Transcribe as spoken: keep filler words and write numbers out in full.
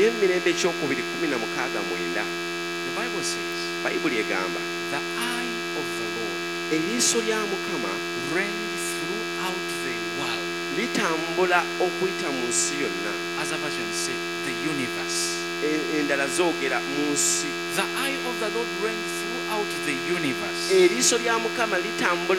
Eby'emirembe ekyokubiri kumi na mukaaga mwenda. The Bible says, Bayibuli egamba the eye of the Lord eriiso lya Mukama reigns throughout the world. litambula okuyita mu nsi yonna. As a version said, the universe. E- endala zoogera mu nsi. The eye of the Lord reigns throughout the universe. Eriiso lya Mukama litambula